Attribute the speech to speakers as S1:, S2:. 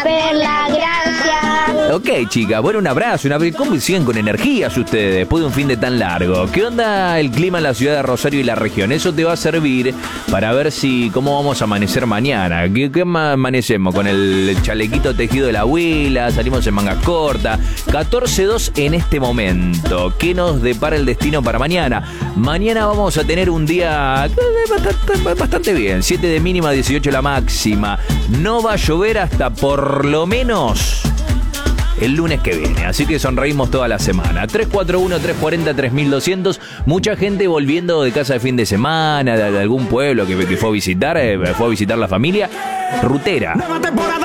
S1: Perla, gracias.
S2: Ok, chicas, bueno, un abrazo. ¿Cómo siguen con energías ustedes después de un fin de tan largo? ¿Qué onda el clima en la ciudad de Rosario y la región? Eso te va a servir para ver cómo vamos a amanecer mañana. ¿Qué amanecemos? Con el chalequito tejido de la abuela, salimos en mangas cortas. 14:02 en este momento. ¿Qué nos depara el destino para mañana? Mañana vamos a tener un día bastante bien. 7 de mínima, 18 la máxima. No va a llover hasta por lo menos el lunes que viene, así que sonreímos toda la semana. 341-340-3200. Mucha gente volviendo de casa de fin de semana, de algún pueblo que fue a visitar la familia. Rutera.